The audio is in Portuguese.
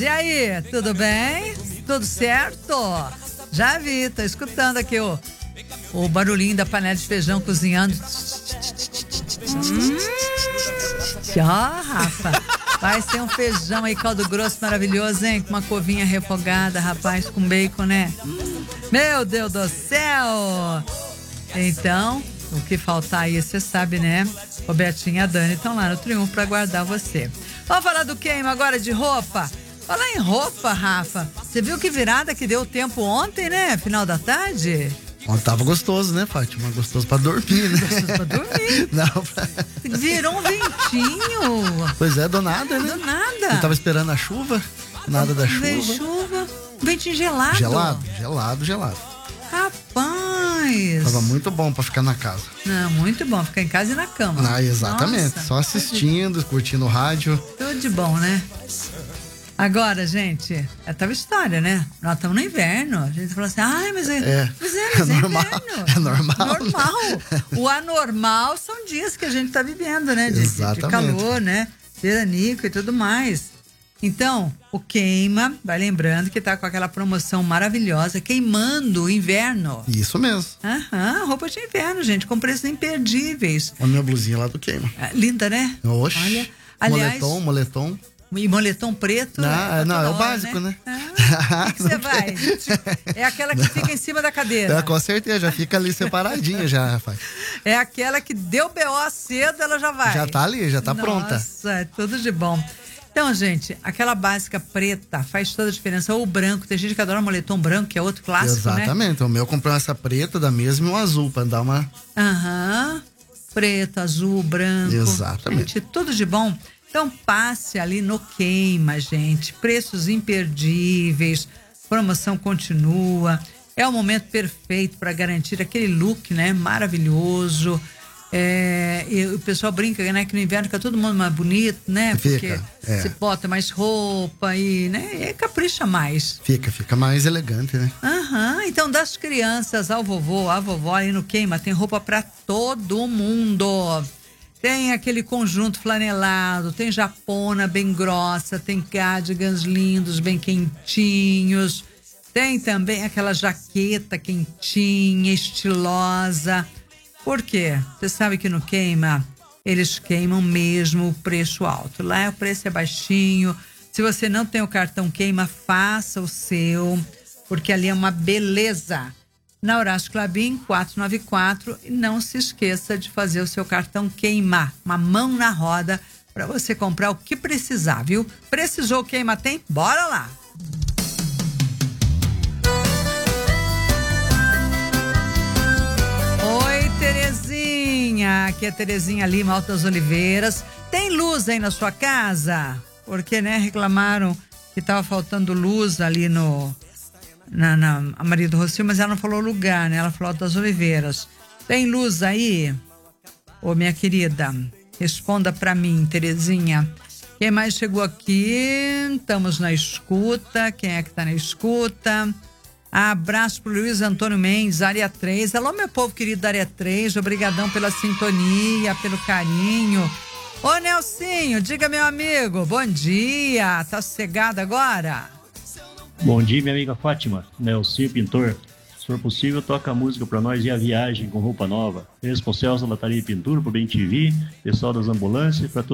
E aí, tudo bem? Tudo certo? Já vi, tô escutando aqui o barulhinho da panela de feijão cozinhando. Ó, Rafa, vai ser um feijão aí, caldo grosso maravilhoso, hein? Com uma covinha refogada, rapaz, com bacon, né? Meu Deus do céu! Então, o que faltar aí, você sabe, né? O Betinho e a Dani estão lá no Triunfo pra guardar você. Vamos falar do queima agora de roupa? Falar em roupa, Rafa, você viu que virada que deu o tempo ontem, né? Final da tarde? Ontem tava gostoso, né, Fátima? Gostoso pra dormir, né? Gostoso pra dormir. Não, Virou um ventinho. Pois é, do nada, né? Do nada. Eu tava esperando a chuva, nada da chuva. Veio chuva, ventinho gelado. Gelado. Rapaz. Tava muito bom pra ficar na casa. Não, muito bom, ficar em casa e na cama. Ah, exatamente. Nossa, só assistindo, curtindo o rádio. tudo de bom, né? Agora, gente, é tal história, né? Nós estamos no inverno. A gente falou assim, mas é normal. inverno. É normal. Normal. O anormal são dias que a gente está vivendo, né? De calor, né? Veranico e tudo mais. Então, o Queima, vai lembrando que tá com aquela promoção maravilhosa, queimando o inverno. Isso mesmo. Roupa de inverno, gente, com preços imperdíveis. A minha blusinha lá do Queima. Linda, né? Oxe. Olha, aliás, moletom. E moletom preto? Não, é o básico, né? O que você vai? É aquela que fica em cima da cadeira. É, com certeza, já fica ali separadinha já, rapaz. É aquela que deu BO cedo, ela já vai. Já tá ali, já tá pronta. Nossa, é tudo de bom. Então, gente, aquela básica preta faz toda a diferença. Ou o branco, tem gente que adora moletom branco, que é outro clássico, exatamente, né? O meu comprou essa preta da mesma e um azul, pra dar uma... Preto, azul, branco. Exatamente. Gente, tudo de bom. Então passe ali no Queima, gente. Preços imperdíveis, promoção continua. É o momento perfeito para garantir aquele look, né? Maravilhoso. E o pessoal brinca, né? Que no inverno fica todo mundo mais bonito, né? Porque se bota mais roupa e, né? E capricha mais. Fica mais elegante, né? Então, das crianças ao vovô, à vovó, aí no Queima tem roupa para todo mundo. Tem aquele conjunto flanelado, tem japona bem grossa, tem cardigans lindos, bem quentinhos. Tem também aquela jaqueta quentinha, estilosa. Por quê? Você sabe que no Queima, eles queimam mesmo o preço alto. Lá o preço é baixinho. Se você não tem o cartão Queima, faça o seu, porque ali é uma beleza. Na Horácio Clabin, 494, e não se esqueça de fazer o seu cartão Queima, uma mão na roda, para você comprar o que precisar, viu? Precisou Queima tem? Bora lá! Oi, Terezinha, aqui é Terezinha Lima, Alto das Oliveiras. Tem luz aí na sua casa? Porque, né, reclamaram que estava faltando luz ali a Maria do Rocio, mas ela não falou lugar, né? Ela falou Alto das Oliveiras. Tem luz aí? Ô, minha querida, responda pra mim, Terezinha. Quem mais chegou aqui? Estamos na escuta. Quem é que tá na escuta? Abraço pro Luiz Antônio Mendes, área 3. Alô, meu povo querido da área 3. Obrigadão pela sintonia, pelo carinho. Ô, Nelsinho, diga, meu amigo, bom dia. Tá sossegado agora? Bom dia, minha amiga Fátima, Nelson Pintor. Se for possível, toca a música pra nós e a viagem com roupa nova. Beijo pro Celso Lataria e Pintura, pro Bem TV, pessoal das ambulâncias, pra